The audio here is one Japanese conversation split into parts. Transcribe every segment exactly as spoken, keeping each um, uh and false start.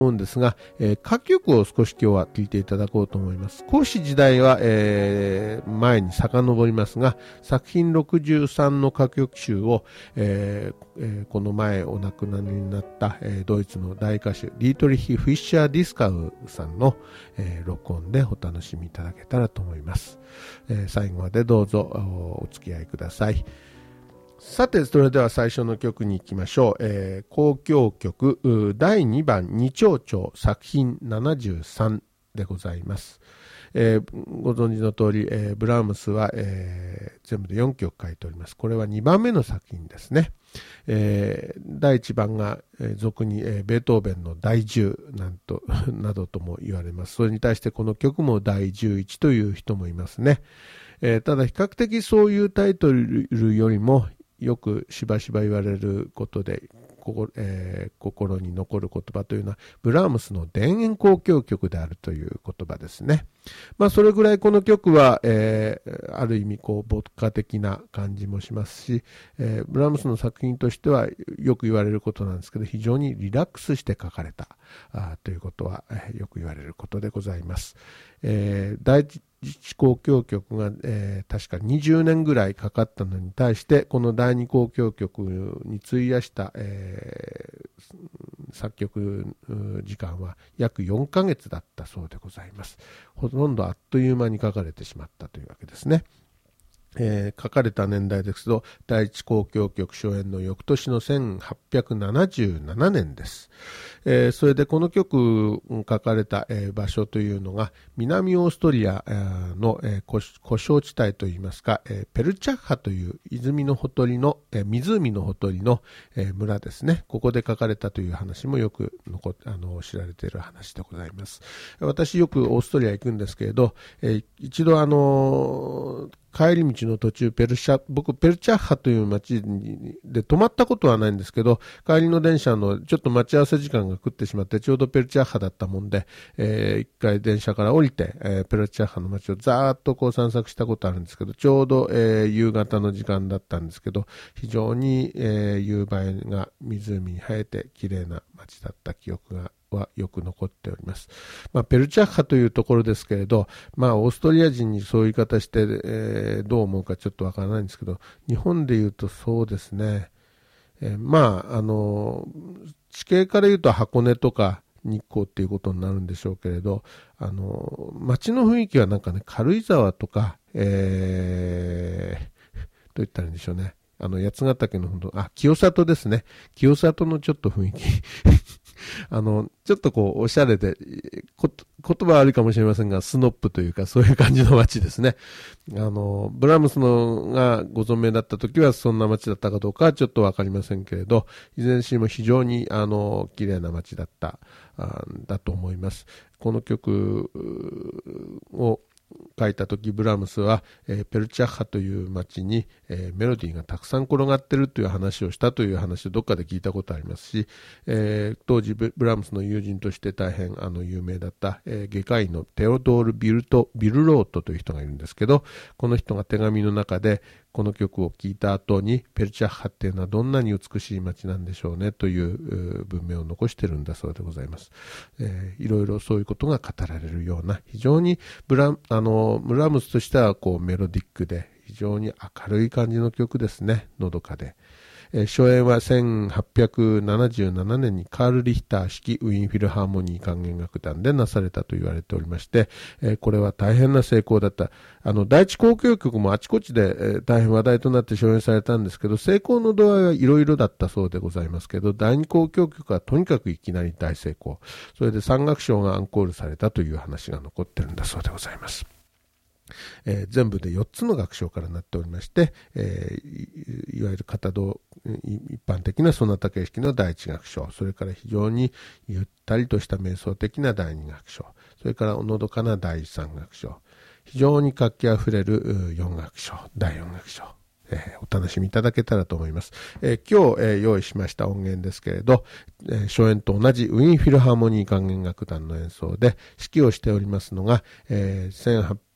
思うんですが、えー、歌曲を少し今日は聴いていただこうと思います。講師時代は、えー、前に遡りますが、作品ろくじゅうさんの歌曲集を、えーえー、この前お亡くなりになった、えー、ドイツの大歌手ディートリヒ・フィッシャー・ディスカウさんの、えー、録音でお楽しみいただけたらと思います。えー、最後までどうぞお付き合いください。さて、それでは最初の曲に行きましょう。えー、交響曲だいにばん二丁調作品ななじゅうさんでございます。えー、ご存知の通り、えー、ブラームスは、えー、全部でよんきょく書いております。これはにばんめの作品ですね。えー、だいいちばんが、えー、俗に、えー、ベートーベンのだいじゅうなんとなどとも言われます。それに対してこの曲もだいじゅういちという人もいますね。えー、ただ比較的そういうタイトルよりもよくしばしば言われることで、ここえー、心に残る言葉というのはブラームスの田園交響曲であるという言葉ですね。まあそれぐらいこの曲は、えー、ある意味こう牧歌的な感じもしますし、えー、ブラームスの作品としてはよく言われることなんですけど、非常にリラックスして書かれたあということは、えー、よく言われることでございます。えー、第一交響曲が、えー、確かにじゅうねんぐらいかかったのに対してこのだいに交響曲に費やした、えー、作曲時間は約よんかげつだったそうでございます。ほとんどあっという間に書かれてしまったというわけですね。えー、書かれた年代ですけど、第一交響曲初演の翌年のせんはっぴゃくななじゅうななねんです。えー、それでこの曲書かれた、えー、場所というのが南オーストリアの、えー、湖沼地帯といいますか、えー、ペルチャッハという泉のほとりの、えー、湖のほとりの、えー、村ですね。ここで書かれたという話もよく残あの知られている話でございます。私よくオーストリア行くんですけれど、えー、一度あのー帰り道の途中ペルシャ、僕ペルチャッハという町で泊まったことはないんですけど、帰りの電車のちょっと待ち合わせ時間が食ってしまって、ちょうどペルチャッハだったもんで、えー、一回電車から降りて、えー、ペルチャッハの町をざーっとこう散策したことあるんですけど、ちょうど、えー、夕方の時間だったんですけど、非常に、えー、夕映えが湖に生えて綺麗な町だった記憶がはよく残っております。まあ、ペルチャッハというところですけれど、まあ、オーストリア人にそういう言い方して、えー、どう思うかちょっとわからないんですけど、日本で言うとそうですね、えー、まあ、あの、地形から言うと箱根とか日光っていうことになるんでしょうけれど、あの、街の雰囲気はなんかね、軽井沢とか、えー、どう言ったらいいんでしょうね。あの、八ヶ岳のほど、あ、清里ですね。清里のちょっと雰囲気。あの、ちょっとこう、おしゃれで、こ言葉はあるかもしれませんが、スノップというか、そういう感じの街ですね。あの、ブラームスのがご存命だった時は、そんな街だったかどうかはちょっとわかりませんけれど、いずれにしても非常に、あの、綺麗な街だった、あだと思います。この曲を、書いた時ブラームスは、えー、ペルチャッハという町に、えー、メロディーがたくさん転がってるという話をしたという話をどっかで聞いたことありますし、えー、当時ブラームスの友人として大変あの有名だった、えー、外科医のテオドール・ビルト・ビルロートという人がいるんですけど、この人が手紙の中でこの曲を聴いた後にペルチャッハっていうのはどんなに美しい街なんでしょうねという文明を残しているんだそうでございます。えー、いろいろそういうことが語られるような非常にブラあのブラームスとしてはこうメロディックで非常に明るい感じの曲ですね。のどかで。えー、初演はせんはっぴゃくななじゅうななねんにカール・リヒター式ウィーンフィルハーモニー管弦楽団でなされたと言われておりまして、えー、これは大変な成功だった。あの第一交響曲もあちこちで、えー、大変話題となって初演されたんですけど、成功の度合いはいろいろだったそうでございますけど、第二交響曲はとにかくいきなり大成功。それでさん楽章がアンコールされたという話が残ってるんだそうでございます。えー、全部でよっつの楽章からなっておりまして、えー、い, いわゆる片道一般的なソナタ形式の第一楽章、それから非常にゆったりとした瞑想的な第二楽章、それからのどかな第三楽章、非常に活気あふれるよん楽章、だいよん楽章、えー、お楽しみいただけたらと思います。えー、今日、えー、用意しました音源ですけれど、えー、初演と同じウィーンフィルハーモニー管弦楽団の演奏で指揮をしておりますのが、えー、せんはっぴゃく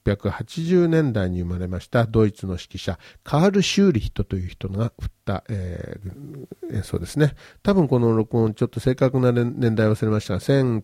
ぴゃくはちじゅうねんだいに生まれましたドイツの指揮者カール・シューリヒトという人が振った、えー、演奏ですね。多分この録音ちょっと正確な年代忘れましたが